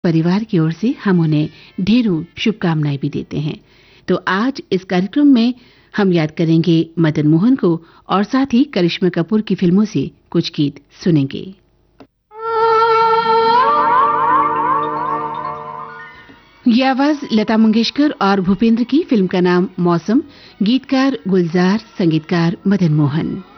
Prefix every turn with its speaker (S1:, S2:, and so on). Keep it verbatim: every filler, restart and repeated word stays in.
S1: परिवार की ओर से हम उन्हें ढेरों शुभकामनाएं भी देते हैं। तो आज इस कार्यक्रम में हम याद करेंगे मदन मोहन को और साथ ही करिश्मा कपूर की फिल्मों से कुछ गीत सुनेंगे। ये आवाज लता मंगेशकर और भूपेंद्र की। फिल्म का नाम मौसम, गीतकार गुलजार, संगीतकार मदन मोहन।